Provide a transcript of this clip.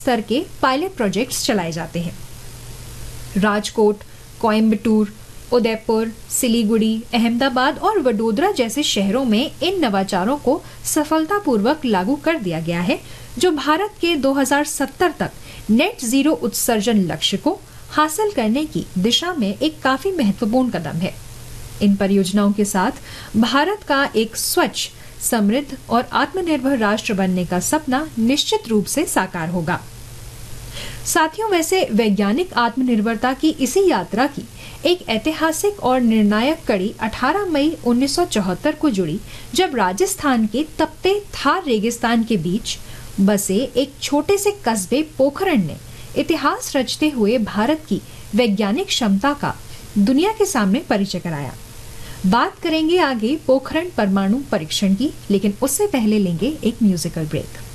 स्तर के pilot projects चलाए जाते हैं। राजकोट, कोयम्बटूर, उदयपुर, सिलीगुड़ी, अहमदाबाद और वडोदरा जैसे शहरों में इन नवाचारों को सफलतापूर्वक लागू कर दिया गया है, जो भारत के 2070 तक नेट जीरो उत्सर्जन लक्ष्य को हासिल करने की दिशा में एक काफी महत्वपूर्ण कदम है। इन परियोजनाओं के साथ भारत का एक स्वच्छ, समृद्ध और आत्मनिर्भर राष्ट्र बनने का सपना निश्चित रूप से साकार होगा। साथियों, वैसे वैज्ञानिक आत्मनिर्भरता की इसी यात्रा की एक ऐतिहासिक और निर्णायक कड़ी 18 मई 1974 को जुड़ी, जब राजस्थान के तपते थार रेगिस्तान के बीच बसे एक छोटे से कस्बे पोखरण ने इतिहास रचते हुए भारत की वैज्ञानिक क्षमता का दुनिया के सामने परिचय कराया। बात करेंगे आगे पोखरण परमाणु परीक्षण की, लेकिन उससे पहले लेंगे एक म्यूजिकल ब्रेक।